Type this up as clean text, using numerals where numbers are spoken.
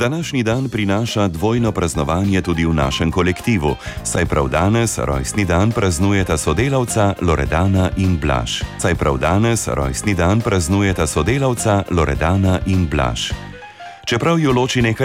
Današnji dan prinaša dvojno praznovanje tudi v našem kolektivu, saj prav danes rojstni dan praznujeta sodelavca Loredana in Blaž. Čeprav ju loči nekaj